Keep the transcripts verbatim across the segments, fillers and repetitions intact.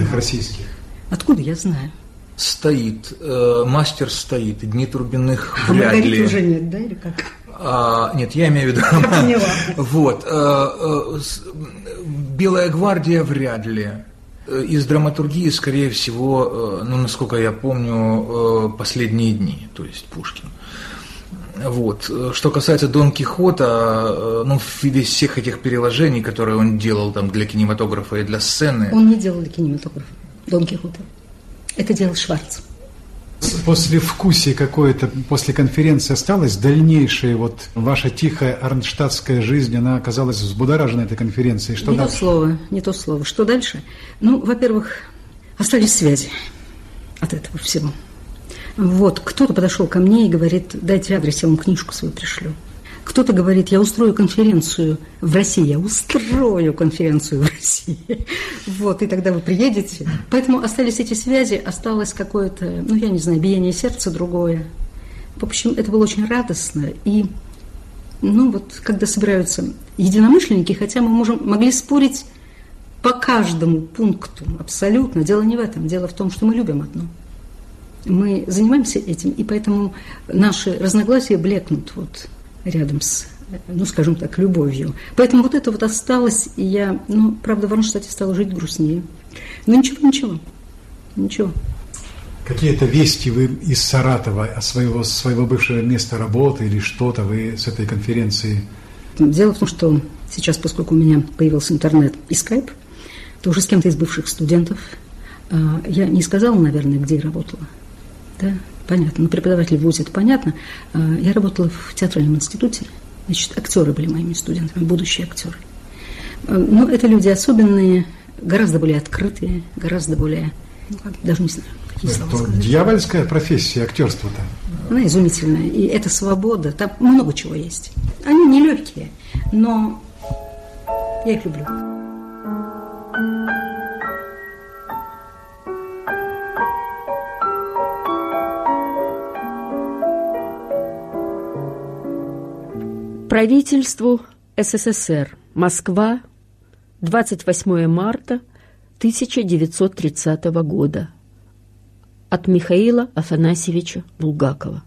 известных российских? Откуда я знаю? Стоит. Э, мастер стоит. Дни Турбиных а вряд Маргариты ли. уже нет, да, или как? А, нет, я имею в виду... Я поняла. Вот. Э, э, «Белая гвардия» вряд ли. Из драматургии, скорее всего, ну, насколько я помню, «Последние дни», то есть Пушкин. Вот. Что касается Дон Кихота, ну, в виде всех этих переложений, которые он делал там для кинематографа и для сцены... Он не делал для кинематографа Дон Кихота. Это делал Шварц. После вкусия какое-то, после конференции осталось дальнейшее, вот ваша тихая арнштадтская жизнь, она оказалась взбудоражена этой конференцией. Что не дальше? то слово, не то слово. Что дальше? Ну, во-первых, остались связи от этого всего. Вот, кто-то подошел ко мне и говорит, дайте адрес, я вам книжку свою пришлю. Кто-то говорит, я устрою конференцию в России, я устрою конференцию в России. Вот, и тогда вы приедете. Поэтому остались эти связи, осталось какое-то, ну, я не знаю, биение сердца другое. В общем, это было очень радостно. И, ну, вот, когда собираются единомышленники, хотя мы можем, могли спорить по каждому пункту абсолютно. Дело не в этом, дело в том, что мы любим одно. Мы занимаемся этим, и поэтому наши разногласия блекнут, вот, рядом с, ну, скажем так, любовью. Поэтому вот это вот осталось, и я, ну, правда, в Арнштадте стала жить грустнее. Но ничего, ничего, ничего. Какие-то вести вы из Саратова, от своего, своего бывшего места работы или что-то вы с этой конференции? Дело в том, что сейчас, поскольку у меня появился интернет и скайп, то уже с кем-то из бывших студентов, я не сказала, наверное, где я работала, да? Понятно, но преподаватель в ВУЗе, это понятно. Я работала в театральном институте, значит, актеры были моими студентами, будущие актеры. Но это люди особенные, гораздо более открытые, гораздо более, ну, как, даже не знаю, какие это слова сказать. Дьявольская профессия, актерство-то. Она изумительная, и это свобода, там много чего есть. Они нелегкие, но я их люблю. Правительству СССР. Москва. двадцать восьмое марта тысяча девятьсот тридцатого года. От Михаила Афанасьевича Булгакова.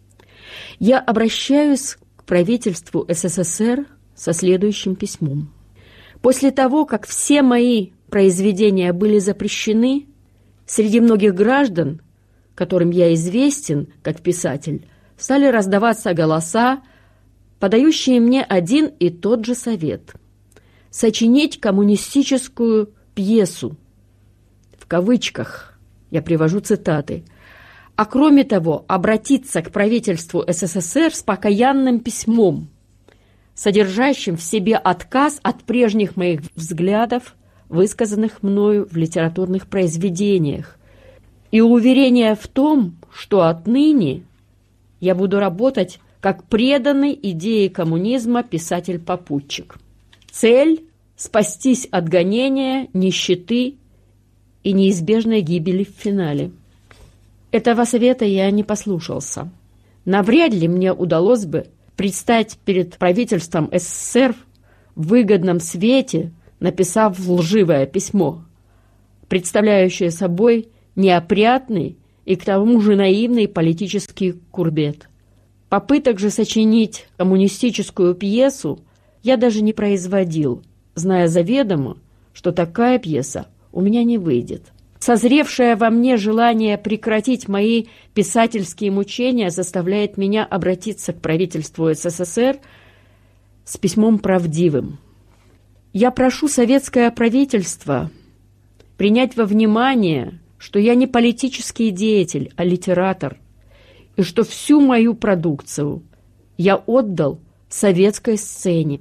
Я обращаюсь к правительству СССР со следующим письмом. После того, как все мои произведения были запрещены, среди многих граждан, которым я известен как писатель, стали раздаваться голоса, подающие мне один и тот же совет – сочинить коммунистическую пьесу, в кавычках, я привожу цитаты, а кроме того обратиться к правительству СССР с покаянным письмом, содержащим в себе отказ от прежних моих взглядов, высказанных мною в литературных произведениях, и уверение в том, что отныне я буду работать как преданный идее коммунизма писатель-попутчик. Цель – спастись от гонения, нищеты и неизбежной гибели в финале. Этого совета я не послушался. Навряд ли мне удалось бы предстать перед правительством СССР в выгодном свете, написав лживое письмо, представляющее собой неопрятный и к тому же наивный политический курбет. Попыток же сочинить коммунистическую пьесу я даже не производил, зная заведомо, что такая пьеса у меня не выйдет. Созревшее во мне желание прекратить мои писательские мучения заставляет меня обратиться к правительству СССР с письмом правдивым. Я прошу советское правительство принять во внимание, что я не политический деятель, а литератор, и что всю мою продукцию я отдал советской сцене.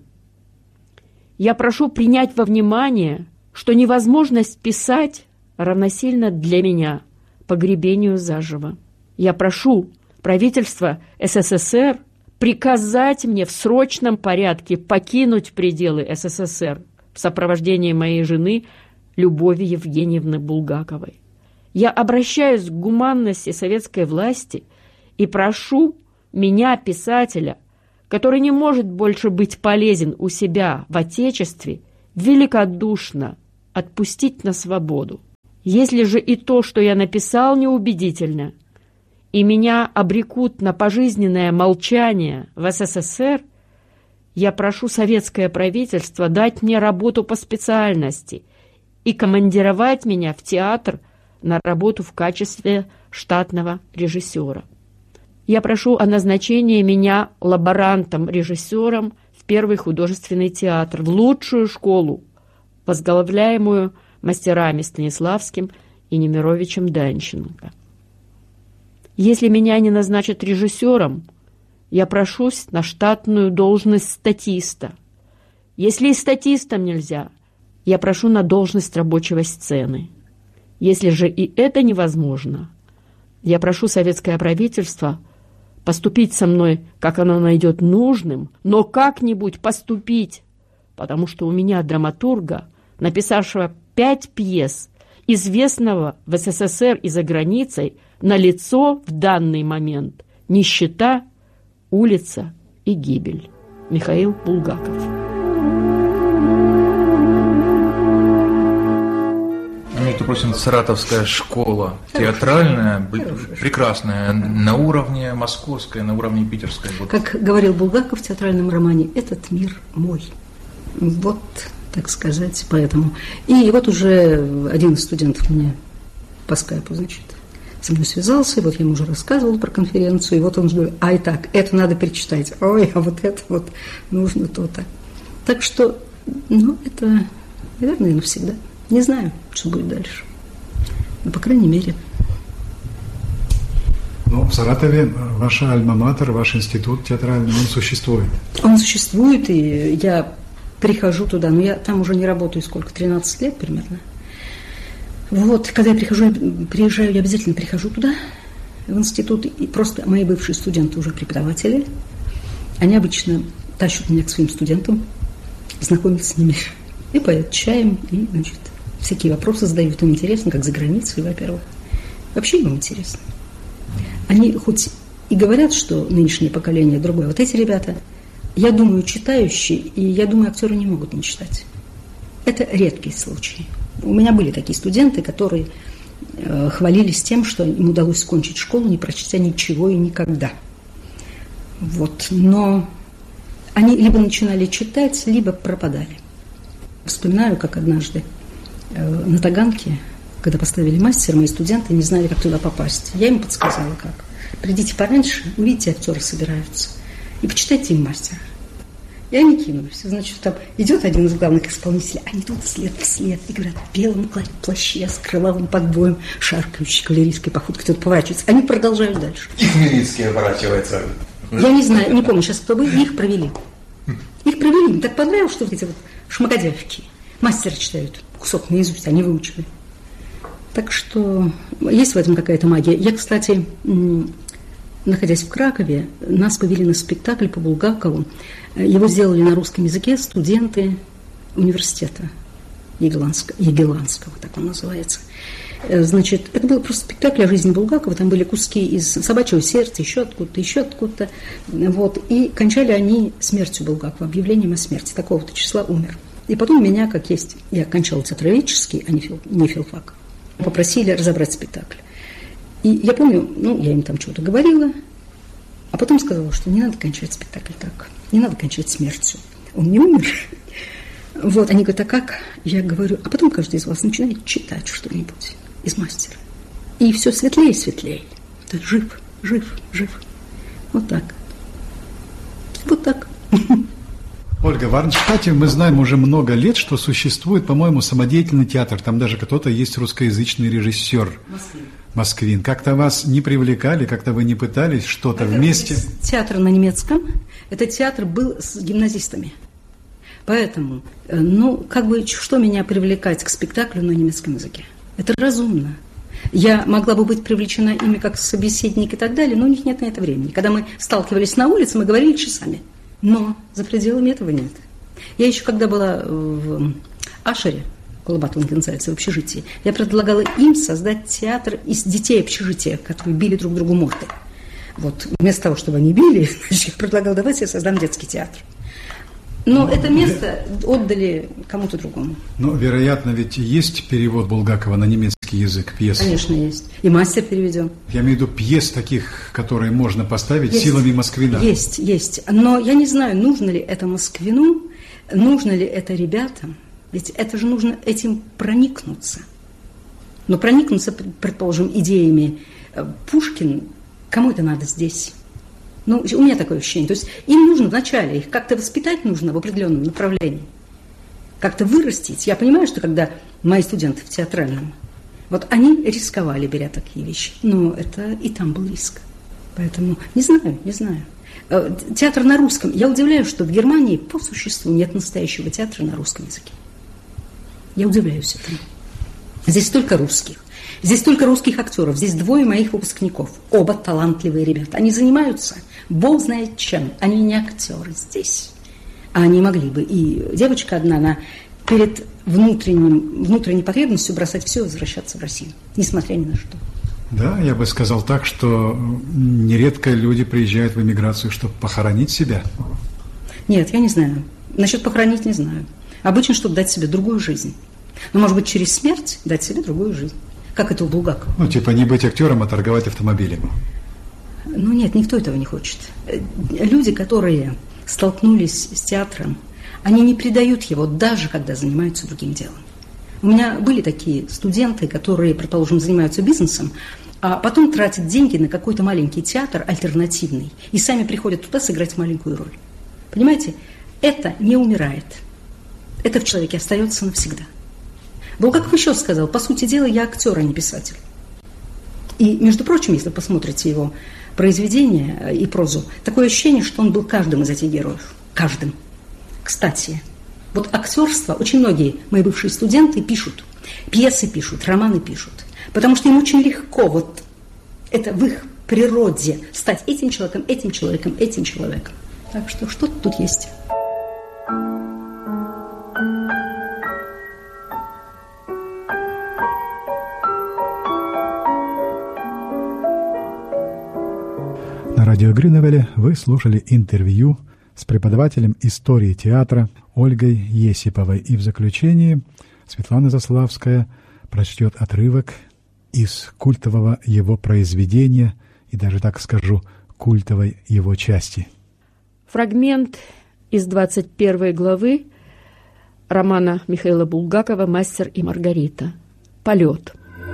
Я прошу принять во внимание, что невозможность писать равносильно для меня погребению заживо. Я прошу правительство СССР приказать мне в срочном порядке покинуть пределы СССР в сопровождении моей жены Любови Евгеньевны Булгаковой. Я обращаюсь к гуманности советской власти и прошу меня, писателя, который не может больше быть полезен у себя в Отечестве, великодушно отпустить на свободу. Если же и то, что я написал, неубедительно, и меня обрекут на пожизненное молчание в СССР, я прошу советское правительство дать мне работу по специальности и командировать меня в театр на работу в качестве штатного режиссера. Я прошу о назначении меня лаборантом-режиссером в Первый художественный театр, в лучшую школу, возглавляемую мастерами Станиславским и Немировичем Данченко. Если меня не назначат режиссером, я прошусь на штатную должность статиста. Если и статистом нельзя, я прошу на должность рабочего сцены. Если же и это невозможно, я прошу советское правительство поступить со мной, как оно найдет нужным, но как-нибудь поступить, потому что у меня драматурга, написавшего пять пьес, известного в СССР и за границей, налицо в данный момент нищета, улица и гибель. Михаил Булгаков. Между прочим, Саратовская школа театральная, хорошая, прекрасная, на уровне московской, на уровне питерской. Вот. Как говорил Булгаков в театральном романе, этот мир мой. Вот, так сказать, поэтому. И вот уже один из студентов мне по скайпу, значит, со мной связался, и вот я ему уже рассказывала про конференцию, и вот он говорит, а и так, это надо перечитать, ой, а вот это вот нужно то-то. Так что, ну, это, наверное, навсегда. Не знаю, что будет дальше. Но, по крайней мере. Ну, в Саратове ваша альма-матер, ваш институт театральный, он существует. Он существует, и я прихожу туда, но я там уже не работаю сколько, тринадцать лет примерно. Вот, когда я прихожу, приезжаю, я обязательно прихожу туда, в институт, и просто мои бывшие студенты уже преподаватели, они обычно тащат меня к своим студентам, знакомят с ними, и поют чаем, и, значит, всякие вопросы задают, им интересно, как за границей, во-первых. Вообще им интересно. Они хоть и говорят, что нынешнее поколение другое, вот эти ребята, я думаю, читающие, и я думаю, актеры не могут не читать. Это редкий случай. У меня были такие студенты, которые э, хвалились тем, что им удалось кончить школу, не прочтя ничего и никогда. Вот. Но они либо начинали читать, либо пропадали. Вспоминаю, как однажды э, на Таганке, когда поставили мастер, мои студенты не знали, как туда попасть. Я им подсказала, как. Придите пораньше, увидите, актеры собираются, и почитайте им мастера. И они кинулись. Значит, там идет один из главных исполнителей, они тут след в след, и говорят, в белом плаще с кровавым подбоем, шаркающей кавалерийской походкой, кто-то поворачивается. Они продолжают дальше. И Хмельницкий оборачивается. Я не знаю, не помню сейчас, кто был, их провели. Их провели, им так понравилось, что вот эти вот шмакодявки. Мастера читают, кусок наизусть, они выучили. Так что есть в этом какая-то магия. Я, кстати, находясь в Кракове, нас повели на спектакль по Булгакову. Его сделали на русском языке студенты университета Егеланского, Егеланского, так он называется. Значит, это был просто спектакль о жизни Булгакова, там были куски из «Собачьего сердца», еще откуда-то, еще откуда-то. Вот. И кончали они смертью Булгакова, объявлением о смерти. Такого-то числа умер. И потом меня, как есть, я кончала театроведческий, а не, фил, не филфак, попросили разобрать спектакль. И я помню, ну, я им там что-то говорила, а потом сказала, что не надо кончать спектакль так, не надо кончать смертью. Он не умер. Вот, они говорят, а как? Я говорю, а потом каждый из вас начинает читать что-нибудь из мастера. И все светлее и светлее. То есть жив, жив, жив. Вот так. Вот так. Ольга, в Арнштадте мы знаем уже много лет, что существует, по-моему, самодеятельный театр. Там даже кто-то есть русскоязычный режиссер. Москвин. Москвин. Как-то вас не привлекали, как-то вы не пытались что-то это вместе? Театр на немецком. Этот театр был с гимназистами. Поэтому, ну, как бы, что меня привлекать к спектаклю на немецком языке? Это разумно. Я могла бы быть привлечена ими как собеседник и так далее, но у них нет на это времени. Когда мы сталкивались на улице, мы говорили часами. Но за пределами этого нет. Я еще когда была в Ашере, Колобатон-Гензальце, в общежитии, я предлагала им создать театр из детей общежития, которые били друг другу морды. Вот, вместо того, чтобы они били, я предлагала, давайте я создам детский театр. Но ну, это место отдали кому-то другому. Ну, вероятно, ведь есть перевод Булгакова на немецкий русский язык, пьес? Конечно, есть. И мастер переведен. Я имею в виду пьес таких, которые можно поставить есть. Силами Москвина. Есть, есть. Но я не знаю, нужно ли это Москвину, нужно ли это ребятам. Ведь это же нужно этим проникнуться. Но проникнуться, предположим, идеями Пушкин, кому это надо здесь? Ну, у меня такое ощущение. То есть им нужно вначале, их как-то воспитать нужно в определенном направлении. Как-то вырастить. Я понимаю, что когда мои студенты в театральном, вот они рисковали, беря такие вещи. Но это и там был риск. Поэтому не знаю, не знаю. Театр на русском. Я удивляюсь, что в Германии по существу нет настоящего театра на русском языке. Я удивляюсь этому. Здесь столько русских. Здесь столько русских актеров. Здесь двое моих выпускников. Оба талантливые ребята. Они занимаются, бог знает чем. Они не актеры здесь. А они могли бы. И девочка одна, она перед внутренним, внутренней потребностью бросать все и возвращаться в Россию. Несмотря ни на что. Да, я бы сказал так, что нередко люди приезжают в эмиграцию, чтобы похоронить себя. Нет, я не знаю. Насчет похоронить не знаю. Обычно, чтобы дать себе другую жизнь. Но, может быть, через смерть дать себе другую жизнь. Как это у Булгакова. Ну, типа не быть актером, а торговать автомобилем. Ну, нет, никто этого не хочет. Люди, которые столкнулись с театром, они не предают его, даже когда занимаются другим делом. У меня были такие студенты, которые, предположим, занимаются бизнесом, а потом тратят деньги на какой-то маленький театр альтернативный и сами приходят туда сыграть маленькую роль. Понимаете, это не умирает. Это в человеке остается навсегда. Булгаков еще сказал, по сути дела, я актер, а не писатель. И, между прочим, если посмотрите его произведения и прозу, такое ощущение, что он был каждым из этих героев. Каждым. Кстати, вот актерство, очень многие мои бывшие студенты пишут, пьесы пишут, романы пишут, потому что им очень легко, вот это в их природе, стать этим человеком, этим человеком, этим человеком. Так что что-то тут есть. На радио Грюневеле вы слушали интервью с преподавателем истории театра Ольгой Есиповой. И в заключении Светлана Заславская прочтет отрывок из культового его произведения, и даже так скажу, культовой его части. Фрагмент из двадцать первой главы романа Михаила Булгакова «Мастер и Маргарита». Полет.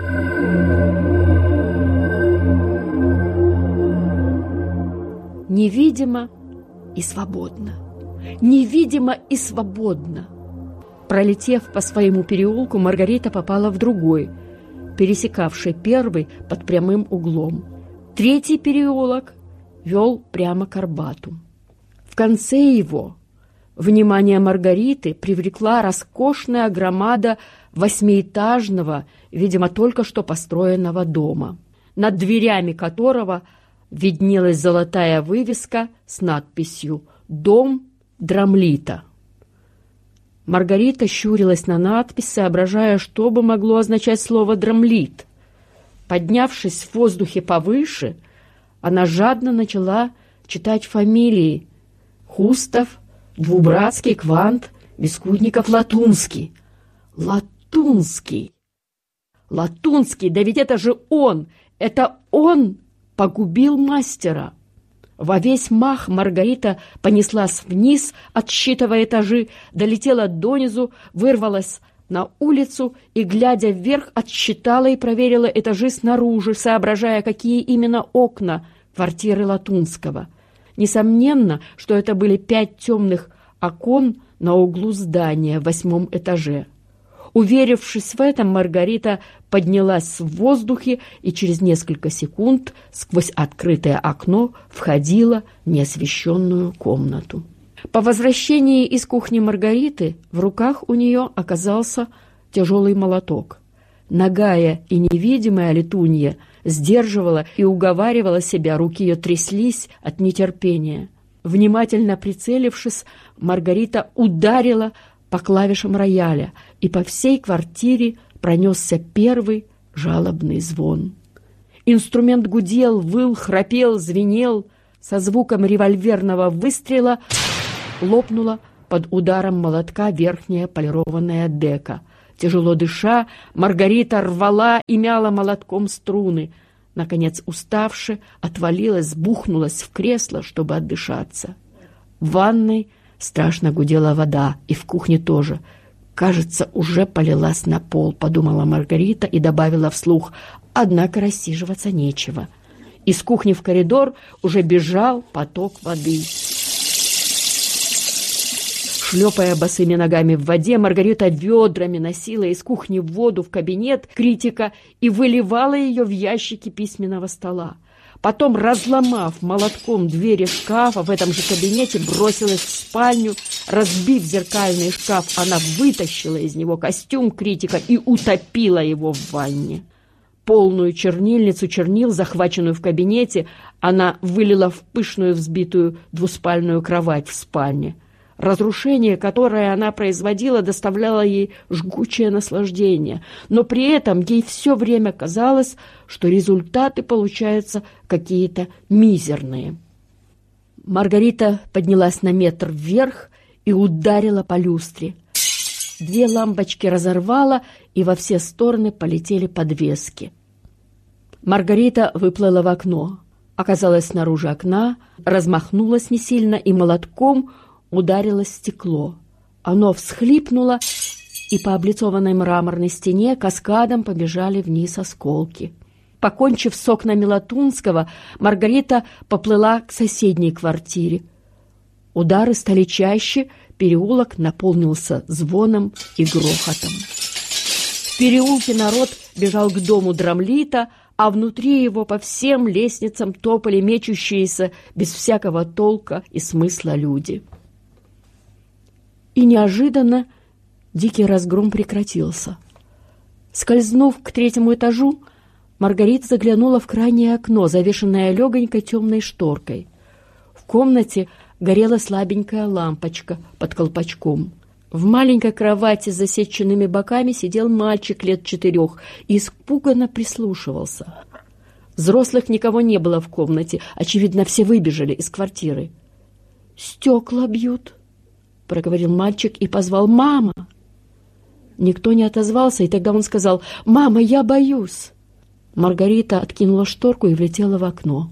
Невидимо и свободно. Невидимо и свободно. Пролетев по своему переулку, Маргарита попала в другой, пересекавший первый под прямым углом. Третий переулок вел прямо к Арбату. В конце его внимание Маргариты привлекла роскошная громада восьмиэтажного, видимо, только что построенного дома, над дверями которого виднелась золотая вывеска с надписью «Дом Драмлита». Маргарита щурилась на надпись, соображая, что бы могло означать слово «драмлит». Поднявшись в воздухе повыше, она жадно начала читать фамилии: Хустов, Двубратский, Квант, Бескудников, Латунский. Латунский! Латунский! Да ведь это же он! Это он погубил мастера! Во весь мах Маргарита понеслась вниз, отсчитывая этажи, долетела донизу, вырвалась на улицу и, глядя вверх, отсчитала и проверила этажи снаружи, соображая, какие именно окна квартиры Латунского. Несомненно, что это были пять темных окон на углу здания в восьмом этаже. Уверившись в этом, Маргарита поднялась в воздухе и через несколько секунд сквозь открытое окно входила в неосвещенную комнату. По возвращении из кухни Маргариты в руках у нее оказался тяжелый молоток. Нагая и невидимая летунья сдерживала и уговаривала себя, руки ее тряслись от нетерпения. Внимательно прицелившись, Маргарита ударила по клавишам рояля, и по всей квартире пронесся первый жалобный звон. Инструмент гудел, выл, храпел, звенел. Со звуком револьверного выстрела лопнула под ударом молотка верхняя полированная дека. Тяжело дыша, Маргарита рвала и мяла молотком струны. Наконец, уставши, отвалилась, бухнулась в кресло, чтобы отдышаться. В ванной страшно гудела вода, и в кухне тоже. «Кажется, уже полилась на пол», — подумала Маргарита и добавила вслух. «Однако рассиживаться нечего». Из кухни в коридор уже бежал поток воды. Шлепая босыми ногами в воде, Маргарита ведрами носила из кухни воду в кабинет критика и выливала ее в ящики письменного стола. Потом, разломав молотком двери шкафа в этом же кабинете, бросилась в спальню. Разбив зеркальный шкаф, она вытащила из него костюм критика и утопила его в ванне. Полную чернильницу чернил, захваченную в кабинете, она вылила в пышную взбитую двуспальную кровать в спальне. Разрушение, которое она производила, доставляло ей жгучее наслаждение, но при этом ей все время казалось, что результаты получаются какие-то мизерные. Маргарита поднялась на метр вверх и ударила по люстре. Две лампочки разорвала, и во все стороны полетели подвески. Маргарита выплыла в окно, оказалась снаружи окна, размахнулась не сильно и молотком ударилось стекло. Оно всхлипнуло, и по облицованной мраморной стене каскадом побежали вниз осколки. Покончив с окнами Латунского, Маргарита поплыла к соседней квартире. Удары стали чаще, переулок наполнился звоном и грохотом. В переулке народ бежал к дому Драмлита, а внутри его по всем лестницам топали мечущиеся без всякого толка и смысла люди. И неожиданно дикий разгром прекратился. Скользнув к третьему этажу, Маргарита заглянула в крайнее окно, завешенное легонькой темной шторкой. В комнате горела слабенькая лампочка под колпачком. В маленькой кровати с засеченными боками сидел мальчик лет четырех и испуганно прислушивался. Взрослых никого не было в комнате, очевидно, все выбежали из квартиры. «Стекла бьют», — проговорил мальчик и позвал: «Мама!» Никто не отозвался, и тогда он сказал: «Мама, я боюсь!» Маргарита откинула шторку и влетела в окно.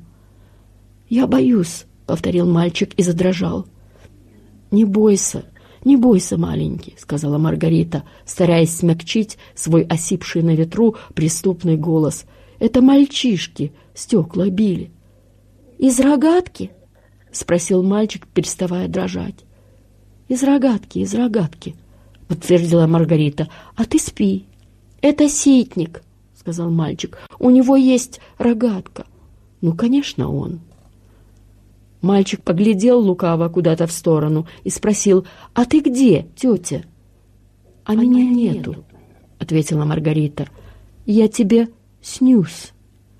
«Я боюсь», — повторил мальчик и задрожал. «Не бойся, не бойся, маленький», — сказала Маргарита, стараясь смягчить свой осипший на ветру преступный голос. «Это мальчишки стекла били». «Из рогатки?» — спросил мальчик, переставая дрожать. «Из рогатки, из рогатки», — подтвердила Маргарита. «А ты спи». «Это ситник», — сказал мальчик. «У него есть рогатка». «Ну, конечно, он». Мальчик поглядел лукаво куда-то в сторону и спросил: «А ты где, тетя?» «А, а меня нету», нету, — ответила Маргарита. «Я тебе снюсь».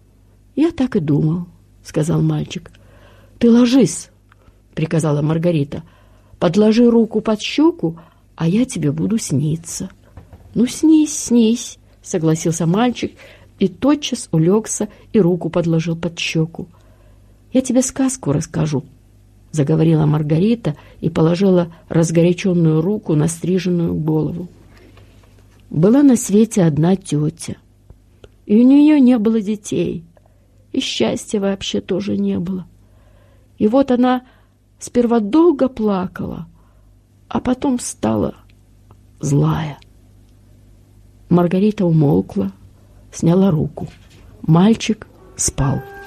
«Я так и думал», — сказал мальчик. «Ты ложись», — приказала Маргарита. «Подложи руку под щеку, а я тебе буду сниться». «Ну, снись, снись», — согласился мальчик и тотчас улегся и руку подложил под щеку. «Я тебе сказку расскажу», — заговорила Маргарита и положила разгоряченную руку на стриженную голову. Была на свете одна тетя, и у нее не было детей, и счастья вообще тоже не было. И вот она сперва долго плакала, а потом стала злая. Маргарита умолкла, сняла руку. Мальчик спал.